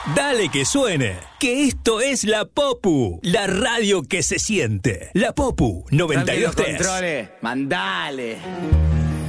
Dale que suene, que esto es La Popu, la radio que se siente. La Popu 92.3. Controles, mandale.